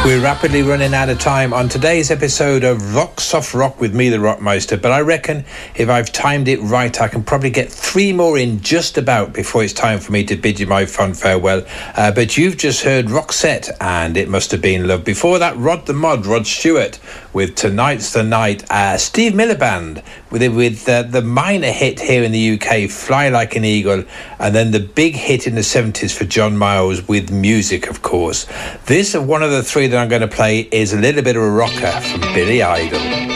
We're rapidly running out of time on today's episode of Rock Soft Rock with me, the Rockmeister, but I reckon if I've timed it right, I can probably get 3 more in just about before it's time for me to bid you my fond farewell. But you've just heard Roxette and It Must Have Been Love. Before that, Rod Stewart with Tonight's the Night. Steve Miller Band with the minor hit here in the UK, Fly Like an Eagle, and then the big hit in the 70s for John Miles with Music, of course. This, one of the 3 that I'm going to play, is a little bit of a rocker from Billy Idol.